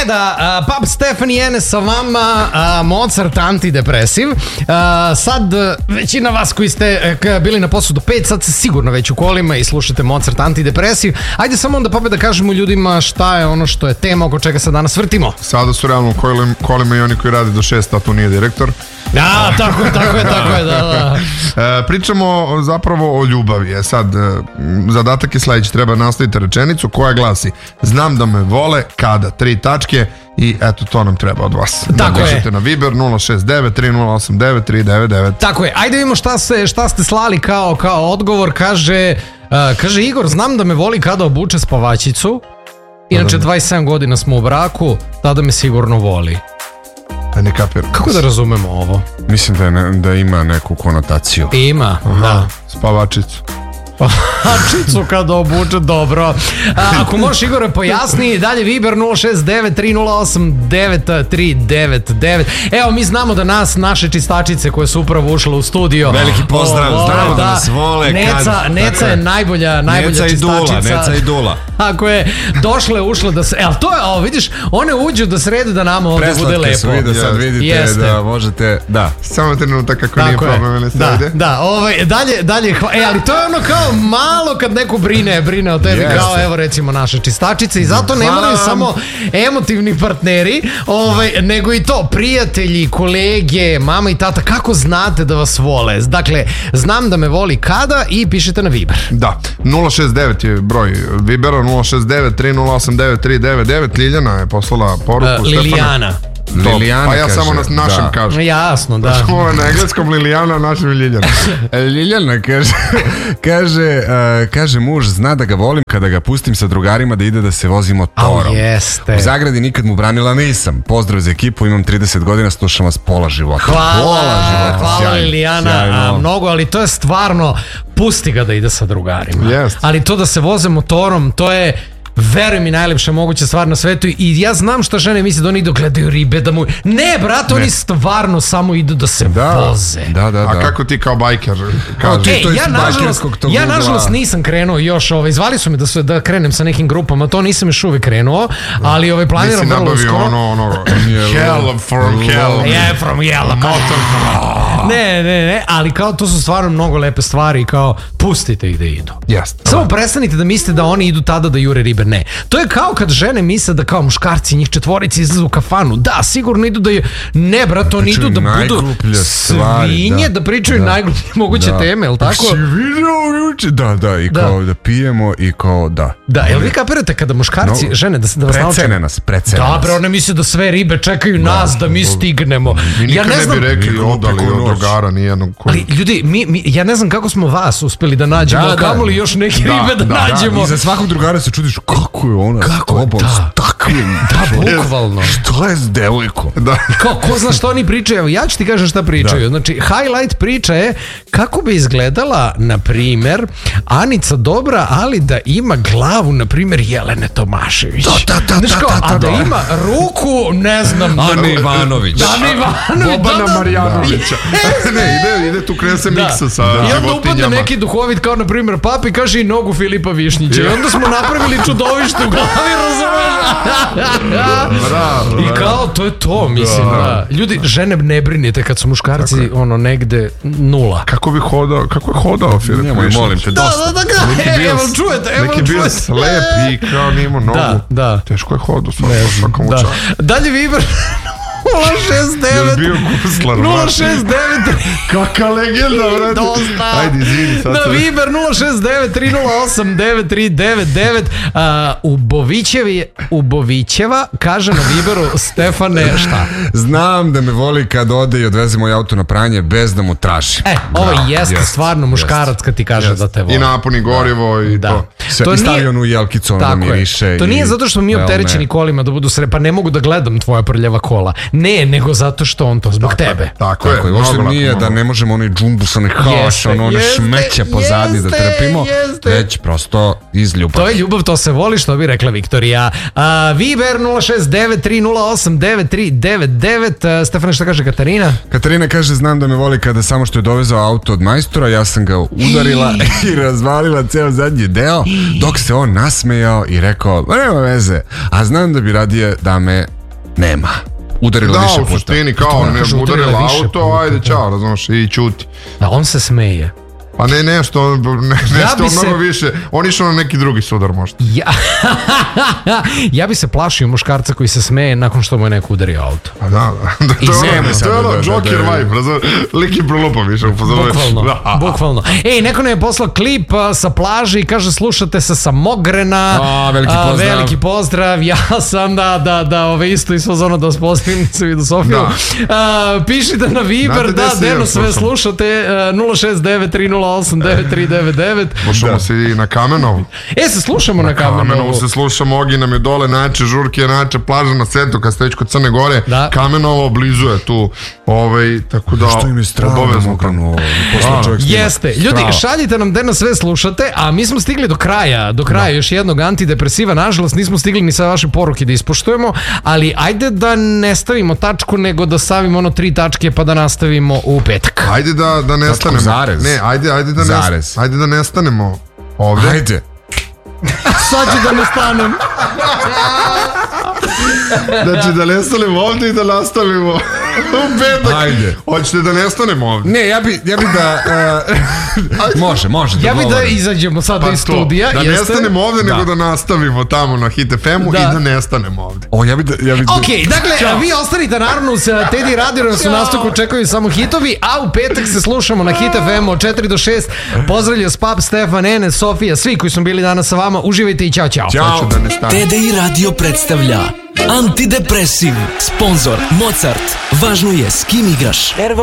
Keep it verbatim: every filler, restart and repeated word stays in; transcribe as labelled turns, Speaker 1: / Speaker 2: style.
Speaker 1: sreda, uh, Pub Stefani Ene sa vama, uh, Mozart antidepresiv. Uh, sad, većina vas koji ste uh, bili na poslu do pet, sad se sigurno već u kolima i slušate Mozart antidepresiv. Ajde samo onda pa da kažemo ljudima šta je ono što je tema oko čega se danas vrtimo.
Speaker 2: Sada su realno u kolima i oni koji rade do šest, a tu nije direktor.
Speaker 1: Da, tako je, tako je, tako je, da, da.
Speaker 2: E, pričamo zapravo o ljubavi. E sad, e, zadatak je sledeći, treba nastaviti rečenicu koja glasi: znam da me vole kada, tri tačke, i eto, to nam treba od vas.
Speaker 1: Tako
Speaker 2: da je. Na Viber nula šest devet tri nula osam devet tri devet devet.
Speaker 1: Tako je, ajde vidimo šta, se, šta ste slali kao, kao odgovor. Kaže, uh, kaže Igor, znam da me voli kada obuče spavačicu. Inače, dvadeset sedam godina smo u braku, tada me sigurno voli.
Speaker 2: Ne kapiram.
Speaker 1: Kako da razumemo ovo?
Speaker 3: Mislim da, ne, da ima neku konotaciju.
Speaker 1: Ima, da.
Speaker 2: Spavačicu.
Speaker 1: Spavačicu kada obuče, dobro. A, ako možeš, Igore, pojasni. Dalje Viber nula šest devet tri nula osam devet tri devet devet. Evo, mi znamo da nas, naše čistačice koje su upravo ušle u studio,
Speaker 3: veliki pozdrav, o, znamo da, da nas vole.
Speaker 1: Neca, kad, Neca je najbolja, najbolja
Speaker 3: Neca
Speaker 1: čistačica.
Speaker 3: I Dula, Neca i Dula.
Speaker 1: Ako je došle, ušle da se... Evo, to je, ovo, vidiš, one uđu da srede da nama ovdje bude lepo.
Speaker 3: Preslatke su, da sad vidite Jeste. Da možete... Da.
Speaker 2: Samo trenutak kako nije problem, ili se
Speaker 1: da,
Speaker 2: ide.
Speaker 1: da, ovaj, dalje, dalje, hva... e, ali to je ono kao malo kad neko brine, brine o tebi, Jeste. Kao evo recimo naše čistačice, i zato ne moraju samo emotivni partneri, ovaj, nego i to, prijatelji, kolege, mama i tata, kako znate da vas vole? Dakle, znam da me voli kada, i pišete na Viber.
Speaker 2: Da, nula šest devet je broj Vibera, nula šest devet tri nula osam devet tri devet devet. Liljana je poslala poruku.
Speaker 1: Uh, Lilijana.
Speaker 3: Lilijana
Speaker 2: pa ja
Speaker 3: kaže,
Speaker 2: samo na našem
Speaker 3: da.
Speaker 2: kažem.
Speaker 1: Jasno, da.
Speaker 2: Ovo je na engleskom Lilijana, na našem je Liljana.
Speaker 3: Liljana kaže, kaže, uh, kaže muž, zna da ga volim kada ga pustim sa drugarima da ide da se vozimo torom.
Speaker 1: Oh, jeste.
Speaker 3: U zagradi nikad mu branila nisam. Pozdrav za ekipu, imam trideset godina, slušam vas pola života.
Speaker 1: Hvala,
Speaker 3: pola života.
Speaker 1: hvala
Speaker 3: Sjajno,
Speaker 1: Lilijana,
Speaker 3: sjajno.
Speaker 1: a, mnogo, ali to je stvarno, pusti ga da ide sa drugarima.
Speaker 2: Jest.
Speaker 1: Ali to da se voze motorom, to je, veruj mi, najlepša moguća stvar na svetu. I ja znam šta žene misle, da oni idu gledaju ribe, da mu... Ne, brate, ne. Oni stvarno samo idu da se
Speaker 3: da,
Speaker 1: voze.
Speaker 3: Da, da, da.
Speaker 2: A kako ti kao bajker kažeš?
Speaker 1: E, ja nažalost, ja nažalost nisam krenuo još, ovaj, zvali su me da, su, da krenem sa nekim grupama, to nisam još uvijek krenuo, ali ovaj, planiram vrlo uskoro. Nisi nabavio
Speaker 2: ono, ono, hell from hell.
Speaker 1: Yeah, from hell. Ne, ne, ne, ali kao to su stvarno mnogo lepe stvari i kao pustite ih da idu.
Speaker 2: Jeste.
Speaker 1: Samo prestanite da mislite da oni idu tada da jure ribe. Ne. To je kao kad žene misle da kao muškarci, njih četvorici izlazu u kafanu. Da, sigurno idu da je... Ne, brat, oni idu da budu svinje, da, da pričaju da. najgluplje moguće da. teme, jel tako?
Speaker 3: Da, da, i kao da, da pijemo i kao da.
Speaker 1: Da, jel vi kapirate kada muškarci, no, žene, da, da vas nauče?
Speaker 3: Precene nas, precene nas.
Speaker 1: Da, bre, one misle da sve ribe čekaju da, nas da mi stignemo.
Speaker 2: Mi nikad ja ne, znam, ne bi rekli odali od drugara nijednog koji...
Speaker 1: Ali, ljudi, mi, mi, ja ne znam kako smo vas uspeli da nađemo, da, kamo li još neke da, ribe da, da nađemo.
Speaker 3: Da, i za svakog drugara se čudiš kako je ona
Speaker 1: kako,
Speaker 3: s tobom,
Speaker 1: da,
Speaker 3: s takvim.
Speaker 1: Da, bukvalno.
Speaker 3: Što je s devojkom?
Speaker 2: Da.
Speaker 1: Kao, ko zna što oni pričaju? Evo, ja ću ti kažem šta pričaju. Da. Znači, highlight priča je kako bi izgledala, na primer, Anica Dobra, ali da ima glavu, na primer, Jelene Tomašević.
Speaker 3: Da, da, da,
Speaker 1: znaš kao,
Speaker 3: da, da,
Speaker 1: a da
Speaker 3: da.
Speaker 1: ima ruku, ne znam...
Speaker 3: Ane Ivanović.
Speaker 1: Ane Ivanović.
Speaker 2: Bobana da, da, Marjanovića. Ne, ide, ide tu krene se da. miksa sa
Speaker 1: da. I onda
Speaker 2: životinjama.
Speaker 1: upadne neki duhovit, kao na primer papi, kaže i nogu Filipa Višnjića. I onda smo napravili čudovište u glavi, razumeš? I kao, to je to, mislim. Da. Da. Ljudi, žene ne brinite kad su muškarci ono negde nula.
Speaker 2: Kako bi hodao, kako je hodao Filip Višnjić?
Speaker 3: Molim te, dosta.
Speaker 1: Da, da, da, da. Evo čujete, evo čujete.
Speaker 2: Neki bio slep i kao nimo nogu.
Speaker 1: Da, da.
Speaker 2: Teško je hodao svakom
Speaker 1: da.
Speaker 2: učaju.
Speaker 1: Dalje Viber nula šest devet nula šest devet
Speaker 2: Kaka legenda, vrati.
Speaker 1: Dosta.
Speaker 2: Ajde, izvini sad.
Speaker 1: Na Viber nula šest devet tri nula osam devet tri devet devet. uh, Ubovićevi, Ubovićeva kaže na Viberu: Stefane, šta?
Speaker 3: Znam da me voli kad ode i odveze moj auto na pranje bez da mu tražim.
Speaker 1: E, ovo da, jeste jest, stvarno muškarac kad ti kaže jest. Da te voli.
Speaker 2: I napuni gorivo i
Speaker 1: da.
Speaker 2: to.
Speaker 3: Sve, to i stavio onu jelkicu, ono da miriše.
Speaker 1: To nije zato što mi opterećeni kolima da budu sre, pa ne mogu da gledam tvoja prljava kola. Ne, nego zato što on to zbog
Speaker 2: Tako je,
Speaker 1: tebe.
Speaker 2: Tako je.
Speaker 3: Tako je, uopšte
Speaker 2: mnogo
Speaker 3: nije
Speaker 2: lako,
Speaker 3: da
Speaker 2: mnogo.
Speaker 3: ne možemo onaj džumbus, onaj haos,
Speaker 1: Jeste,
Speaker 3: ono, one
Speaker 1: jeste,
Speaker 3: šmeće pozadi da
Speaker 1: jeste,
Speaker 3: trpimo,
Speaker 1: jeste.
Speaker 3: već prosto iz ljubavi.
Speaker 1: To je ljubav, to se voli, što bi rekla Viktorija. Uh, Viber nula šest devet tri nula osam devet tri devet devet. Uh, Stefane, šta kaže Katarina?
Speaker 3: Katarina kaže, znam da me voli kada samo što je dovezao auto od majstora, ja sam ga udarila i razvalila ceo zadnji deo, dok se on nasmejao i rekao, nema veze, a znam da bi radije da me nema. Udarila
Speaker 2: Da,
Speaker 3: više
Speaker 2: u
Speaker 3: puta.
Speaker 2: suštini kao
Speaker 1: ona
Speaker 2: ne
Speaker 1: kaže,
Speaker 2: udarila
Speaker 1: udarila više
Speaker 2: auto,
Speaker 1: puta,
Speaker 2: ajde
Speaker 1: da.
Speaker 2: čao, razumiješ, i ćuti.
Speaker 1: Da, on se smeje.
Speaker 2: Pa ne nešto, ne, nešto
Speaker 1: bi se-
Speaker 2: mnogo više. On išao na neki drugi sudar možda.
Speaker 1: Ja, ja bi se plašio muškarca koji se smeje nakon što mu je neko udario auto.
Speaker 2: Pa da, da. To
Speaker 1: I
Speaker 2: je ono,
Speaker 1: zemlja
Speaker 2: to
Speaker 3: sad,
Speaker 2: je ono
Speaker 3: da, da,
Speaker 2: Joker
Speaker 3: da, da.
Speaker 2: vibe, razumiješ, lik i prolupa više.
Speaker 1: Bukvalno, bukvalno. Ej, neko nam je poslao klip a, sa plaže i kaže slušate se sa Mogrena.
Speaker 3: A, veliki
Speaker 1: A,
Speaker 3: pozdrav.
Speaker 1: veliki pozdrav. Ja sam da, da, da, ove isto iz fazona da vas postavim se vidu Sofiju. A, pišite na Viber,
Speaker 2: Znate gde
Speaker 1: da,
Speaker 2: se
Speaker 1: Deno
Speaker 2: ja
Speaker 1: sve
Speaker 2: slušam?
Speaker 1: slušate, a, nula šest devet tri nula osam devet tri devet devet.
Speaker 2: Slušamo se i na Kamenovu.
Speaker 1: E, se slušamo na, na
Speaker 2: Kamenovu
Speaker 1: Kamenovu.
Speaker 2: se slušamo, Ogi nam je dole, najjače žurke, najjače plaža na setu, kad ste već kod Crne Gore.
Speaker 1: Da.
Speaker 2: Kamenovo blizu je tu, ovaj, tako da
Speaker 3: Što im je strano
Speaker 2: obavezno
Speaker 3: Mogranu,
Speaker 2: tamo.
Speaker 3: posle čovjek snima.
Speaker 1: Jeste, ljudi,
Speaker 3: Strava.
Speaker 1: šaljite nam gde nas sve slušate, a mi smo stigli do kraja, do kraja još jednog antidepresiva, nažalost nismo stigli ni sa vaše poruke da ispoštujemo, ali ajde da ne stavimo tačku, nego da stavimo ono tri tačke pa da nastavimo u petak.
Speaker 2: Ajde da, da nestanemo.
Speaker 3: zarez.
Speaker 2: Ne, ajde, ajde da,
Speaker 3: Zarez.
Speaker 2: nest, ajde da nestanemo ovde.
Speaker 3: Ajde.
Speaker 1: Sad ću da ne stanem.
Speaker 2: Znači da nestanemo ovde i da nastavimo u petak.
Speaker 3: Ajde.
Speaker 2: Hoćete da nestanemo ovde?
Speaker 3: Ne, ja bi, ja bi da... Uh, može, može.
Speaker 1: Ja bi da
Speaker 3: dogovorim.
Speaker 1: izađemo sad iz studija.
Speaker 2: Da
Speaker 1: jeste?
Speaker 2: nestanemo ovde,
Speaker 3: Da.
Speaker 2: nego da nastavimo tamo na Hit F M-u
Speaker 1: Da.
Speaker 2: i da nestanemo ovde.
Speaker 3: O, ja bi da... Ja bi da...
Speaker 1: Ok, dakle, vi ostanite naravno uz Teddy Radio, nas u nastavku čekaju samo hitovi, a u petak se slušamo na Hit F M od četiri do šest. Pozdravlja Spap, Stefan, Ene, Sofija, svi koji su bili danas sa vama. Uživajte i ćao, ćao.
Speaker 3: Ćao.
Speaker 2: Hoću da ne stanem.
Speaker 4: T D I Radio predstavlja Antidepresiv. Sponzor Mozart. Važno je s kim igraš.